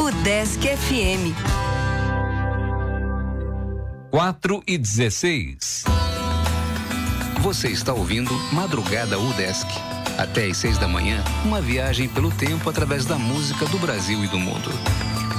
UDESC FM. 4:16. Você está ouvindo Madrugada UDESC. Até às 6 da manhã, uma viagem pelo tempo através da música do Brasil e do mundo.